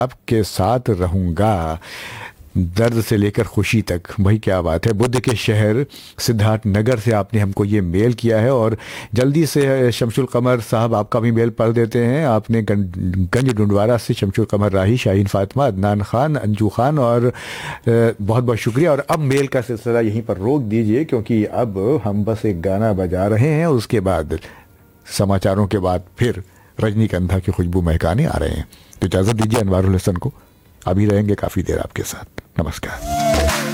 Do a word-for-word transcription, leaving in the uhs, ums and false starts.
आपके साथ रहूँगा, दर्द से लेकर खुशी तक। भाई क्या बात है। बुद्ध के शहर सिद्धार्थ नगर से आपने हमको ये मेल किया है, और जल्दी से शमशुल कमर साहब आपका भी मेल पढ़ देते हैं। आपने गंज डुंडवारा से शमशुल कमर राही, शाहीन फातिमा, अदनान खान, अंजू खान, और बहुत बहुत शुक्रिया। और अब मेल का सिलसिला यहीं पर रोक दीजिए, क्योंकि अब हम बस एक गाना बजा रहे हैं, उसके बाद समाचारों के बाद फिर रजनीगंधा की खुशबू महकाने आ रहे हैं। तो इजाज़त दीजिए अनवारुल हसन को, अभी रहेंगे काफ़ी देर आपके साथ। नमस्कार।